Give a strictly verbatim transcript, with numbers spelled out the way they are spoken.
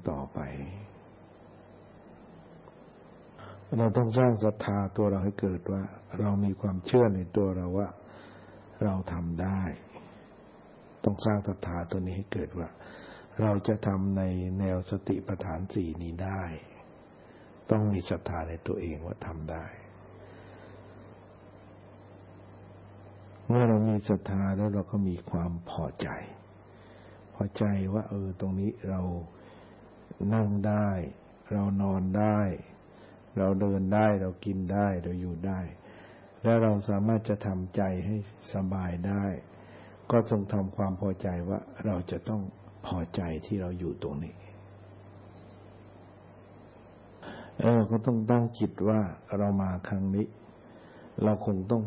ต่อไปเราต้องสร้างศรัทธาตัวเราให้เกิดว่าเรามีความเชื่อในตัวเราว่าเราทำได้ต้องสร้างศรัทธาตัวนี้ให้เกิดว่าเราจะทำในแนวสติปัฏฐานสี่นี้ได้ต้องมีศรัทธาในตัวเองว่าทำได้เมื่อเรามีศรัทธาแล้วเราก็มีความพอใจพอใจว่าเออตรงนี้เรานั่งได้เรานอนได้เราเดินได้เรากินได้เราอยู่ได้และเราสามารถจะทำใจให้สบายได้ก็จงทำความพอใจว่าเราจะต้องพอใจที่เราอยู่ตรงนี้เออก็ต้องตั้งจิตว่าเรามาครั้งนี้เราคงต้อง